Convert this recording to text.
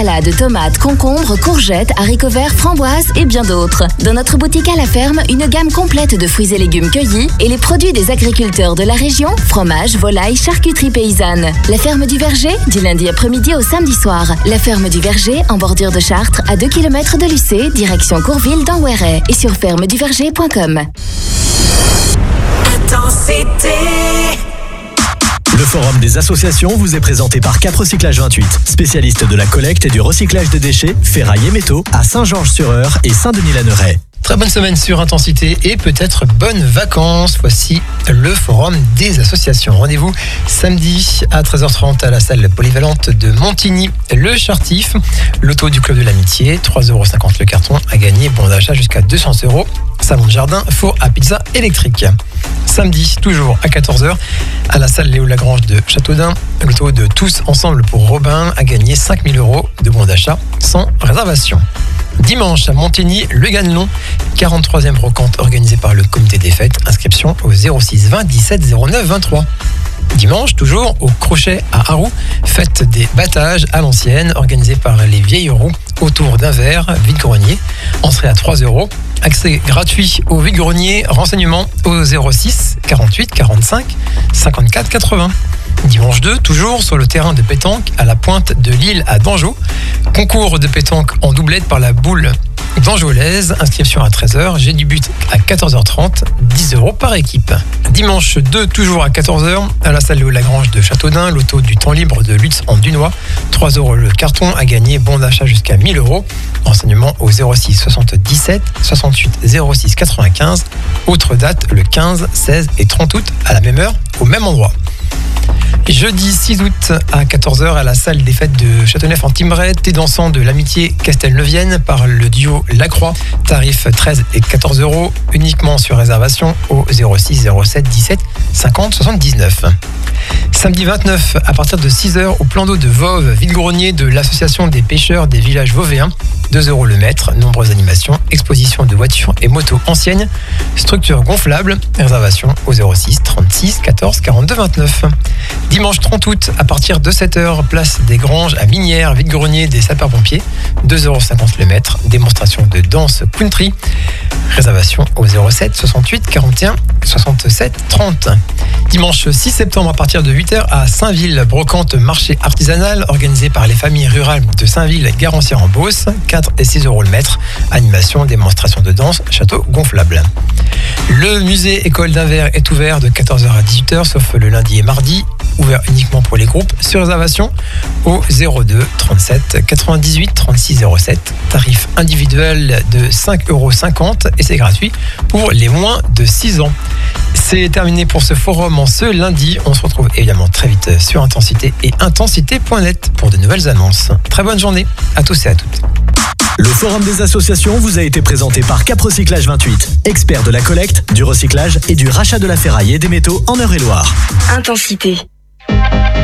Salade, tomates, concombres, courgettes, haricots verts, framboises et bien d'autres. Dans notre boutique à la ferme, une gamme complète de fruits et légumes cueillis et les produits des agriculteurs de la région, fromage, volaille, charcuterie paysanne. La ferme du Verger, du lundi après-midi au samedi soir. La ferme du Verger, en bordure de Chartres, à 2 km de Lucé, direction Courville dans Ouéret et sur fermeduverger.com. Intensité. Le Forum des associations vous est présenté par Cap Recyclage 28, spécialiste de la collecte et du recyclage des déchets, ferraille et métaux à Saint-Georges-sur-Eure et Saint-Denis-la-Neuraie. Très bonne semaine sur Intensité et peut-être bonnes vacances. Voici le Forum des associations. Rendez-vous samedi à 13h30 à la salle polyvalente de Montigny, le Chartif. Loto du Club de l'Amitié, 3,50€ le carton à gagner. Bon d'achat jusqu'à 200€. Salon de jardin, four à pizza électrique. Samedi, toujours à 14h, à la salle Léo Lagrange de Châteaudun. Loto de Tous Ensemble pour Robin à gagner 5000€ de bons d'achat sans réservation. Dimanche à Montigny, le Ganelon, 43e brocante organisée par le comité des fêtes. Inscription au 06 20 17 09 23. Dimanche, toujours au Crochet à Harroux, fête des battages à l'ancienne, organisée par les vieilles roues autour d'un verre, vide-grenier. Entrée à 3€. Accès gratuit au vide-grenier. Renseignements au 06 48 45 54 80. Dimanche 2, toujours sur le terrain de pétanque à la pointe de l'île à Dangeau. Concours de pétanque en doublette par la boule d'Angeolaise. Inscription à 13h. J'ai du but à 14h30. 10€ par équipe. Dimanche 2, toujours à 14h, à la salle Léo Lagrange de Châteaudun. Loto du temps libre de Lutz en Dunois. 3€ le carton à gagner. Bon d'achat jusqu'à 1000€. Renseignements au 06 77 68 06 95. Autre date, le 15, 16 et 30 août à la même heure, au même endroit. Jeudi 6 août à 14h à la salle des fêtes de Châteauneuf-en-Thymerais, thé dansant de l'amitié Castelneuvienne par le duo Lacroix, tarif 13 et 14€, uniquement sur réservation au 06 07 17 50 79. Samedi 29 à partir de 6h au plan d'eau de Voves, vide-grenier de l'association des pêcheurs des villages vauvéens, 2€ le mètre, nombreuses animations, exposition de voitures et motos anciennes, structure gonflable, réservation au 06 36 14 42 29. Dimanche 30 août, à partir de 7h, place des Granges à Minières, vide-grenier des sapeurs-pompiers, 2,50€ le mètre, démonstration de danse country, réservation au 07 68 41 67 30. Dimanche 6 septembre, à partir de 8h, à Saint-Ville, brocante marché artisanal, organisé par les familles rurales de Saint-Ville-Garancière-en-Beauce, 4 et 6€ le mètre, animation, démonstration de danse, château gonflable. Le musée École d'Anvers est ouvert de 14h à 18h, sauf le lundi et mardi, ouvert uniquement pour les groupes, sur réservation au 02 37 98 36 07, tarif individuel de 5,50€ et c'est gratuit pour les moins de 6 ans. C'est terminé pour ce forum en ce lundi. On se retrouve évidemment très vite sur Intensité et intensité.net pour de nouvelles annonces. Très bonne journée à tous et à toutes. Le Forum des associations vous a été présenté par Cap Recyclage 28, expert de la collecte, du recyclage et du rachat de la ferraille et des métaux en Eure-et-Loire. Intensité.